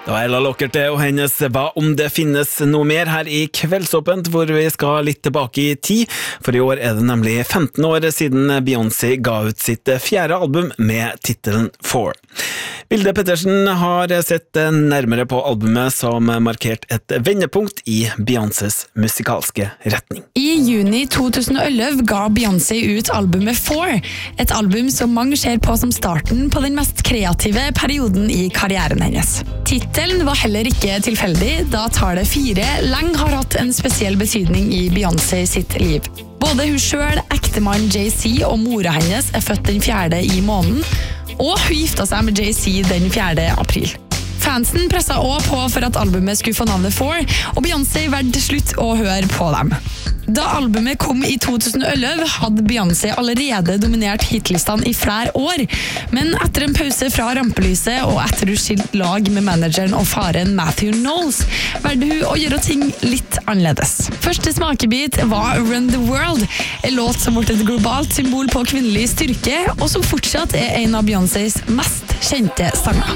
Da Ella Lockerte og hennes Hva om det finnes noe mer her i Kveldsåpent, hvor vi skal litt tilbake i tid, for i år det nemlig 15 år siden Beyoncé ga ut sitt fjerde album med titelen Four. Vilde Pettersen har sett nærmere på albumet som markert et vendepunkt i Beyoncés musikalske retning. I juni 2011 ga Beyoncé ut albumet Four, et album som mange ser på som starten på den mest kreative perioden i karrieren hennes. Tittelen var heller ikke tilfeldig, da tallet 4 lenge har hatt en spesiell betydning i Beyoncé sitt liv. Både hun selv, ektemann Jay-Z og mora hennes født den 4. i måneden, og hun gifta seg med Jay-Z den 4. april. Fansen presset også på for at albumet skulle få navnet Four, og Beyoncé valgte slutt å høre på dem. Da albumet kom i 2011 hadde Beyoncé allerede dominert hitlistene i flere år, men etter en pause fra rampelyset og etter hun skilte lag med manageren og faren Matthew Knowles, valgte hun å gjøre ting litt annerledes. Første smakebit var Run the World, en låt som ble et globalt symbol på kvinnelig styrke, og som fortsatt en av Beyoncés mest kjente sanger.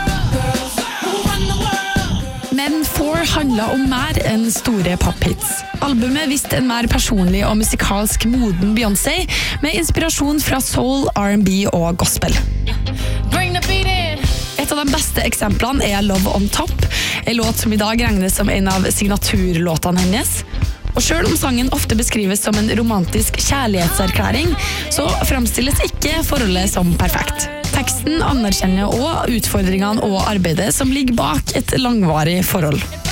Men Four handlet om mer enn store pophits. Albumet viste en mer personlig og musikalsk moden Beyoncé, med inspirasjon fra soul, R&B og gospel. Et av de beste eksemplene Love on Top, en låt som i dag regnes som en av signaturlåtene hennes. Og selv om sangen ofte beskrives som en romantisk kjærlighetserklæring, så fremstilles ikke forholdet som perfekt. Teksten anerkjenner også utfordringene og arbeidet som ligger bak et langvarig forhold.